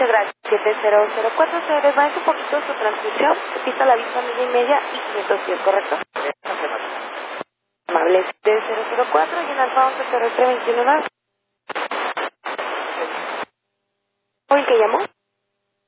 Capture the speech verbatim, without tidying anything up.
Muchas gracias. siete cero cero cuatro, se desvanece un poquito su transmisión. Pista la vista media y media y quinientos diez, ¿correcto? Amable. siete cero cero cuatro y en Alfa once cero tres veintiuno más. ¿Hoy que llamó?